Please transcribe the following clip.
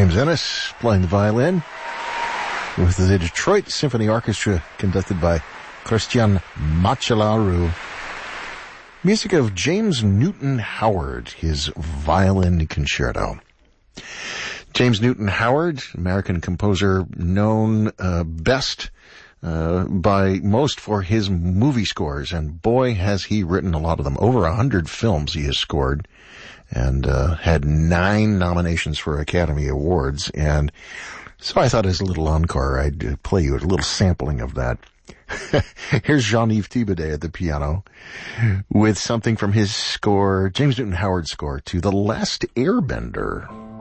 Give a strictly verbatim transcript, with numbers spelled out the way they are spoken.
James Ennis playing the violin with the Detroit Symphony Orchestra conducted by Christian Macellaro. Music of James Newton Howard, his violin concerto. James Newton Howard, American composer known uh, best uh, by most for his movie scores, and boy has he written a lot of them. Over a hundred films he has scored, and uh, had nine nominations for Academy Awards. And so I thought as a little encore I'd play you a little sampling of that. Here's Jean-Yves Thibaudet at the piano with something from his score, James Newton Howard score to The Last Airbender.